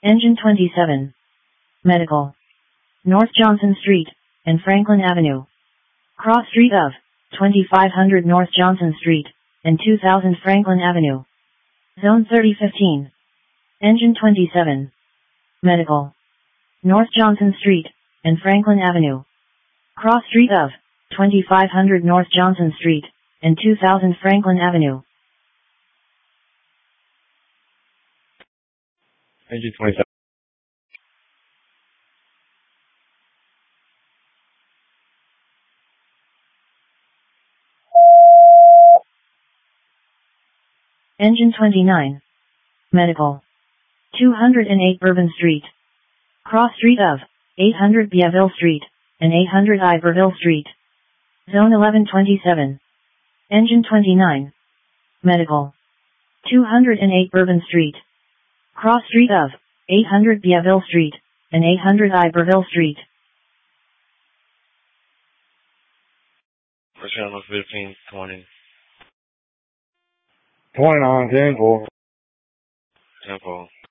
Engine 27. Medical. North Johnson Street, and Franklin Avenue. Cross street of 2500 North Johnson Street, and 2000 Franklin Avenue. Zone 3015. Engine 27. Medical. North Johnson Street, and Franklin Avenue. Cross street of 2500 North Johnson Street, and 2000 Franklin Avenue. Engine 27. Engine 29. Medical. 208 Bourbon Street. Cross street of 800 Biaville Street, and 800 Iberville Street. Zone 1127. Engine 29. Medical. 208 Bourbon Street. Cross street of 800 Biaville Street, and 800 Iberville Street. First round of 15, 20. 29, 10-4. 10-4.